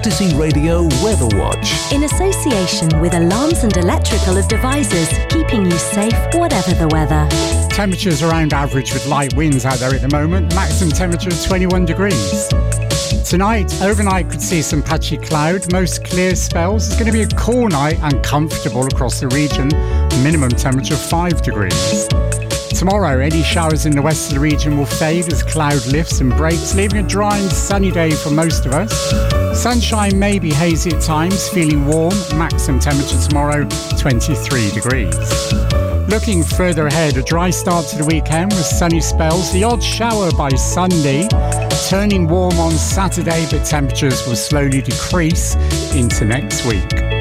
Odyssey Radio Weather Watch. In association with Alarms and Electrical of Devices, keeping you safe whatever the weather. Temperatures around average with light winds out there at the moment. Maximum temperature of 21 degrees. Tonight, overnight could see some patchy cloud, most clear spells. It's going to be a cool night and comfortable across the region. Minimum temperature of 5 degrees. Tomorrow, any showers in the west of the region will fade as cloud lifts and breaks, leaving a dry and sunny day for most of us. Sunshine may be hazy at times, feeling warm. Maximum temperature tomorrow, 23 degrees. Looking further ahead, a dry start to the weekend with sunny spells. The odd shower by Sunday, turning warm on Saturday, but temperatures will slowly decrease into next week.